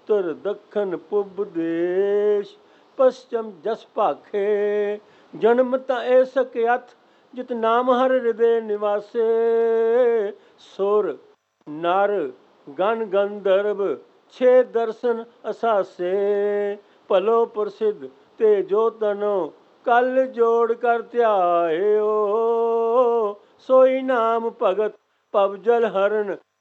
ਉੱਤਰ ਦੱਖਣ ਪੁੱਬ ਦੇਸ਼, ਪਸ਼ਚਮ ਜਸ ਭਾਖੇ। ਜਨਮ ਤਾਂ ਇਹ ਸਕਿਅਥ ਜਿਤ ਨਾਮ ਹਰ ਹਿਰਦੇ ਨਿਵਾਸੇ। ਸੁਰ ਨਰ ਗਨ ਗੰਧਰਵ ਛੇ ਦਰਸ਼ਨ ਅਸਾਸੇ। ਭਲੋ ਪ੍ਰਸਿੱਧ ਤੇ ਜੋ ਤਨੋ ਕਲ ਜੋੜ ਕਰ ਧਿਆਇਓ। ਸੋਈ ਨਾਮ ਭਗਤ ਭਵ ਜਲ ਹਰਨ